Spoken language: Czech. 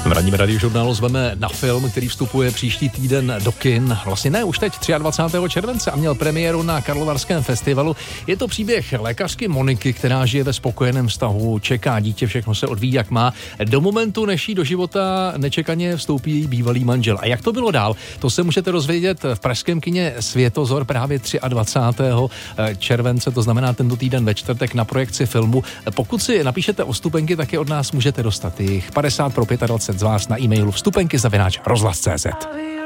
V ranním radiožurnálu zveme na film, který vstupuje příští týden do kin. Vlastně ne, už teď 23. července a měl premiéru na Karlovarském festivalu. Je to příběh lékařky Moniky, která žije ve spokojeném vztahu, čeká dítě, všechno se odvíjí, jak má. Do momentu, než jí do života nečekaně vstoupí její bývalý manžel. A jak to bylo dál, to se můžete dozvědět v pražském kině Světozor právě 23. července, to znamená tento týden ve čtvrtek na projekci filmu. Pokud si napíšete o vstupenky, tak je od nás můžete dostat jich 50 pro 25 z vás na e-mailu vstupenky@rozhlas.cz.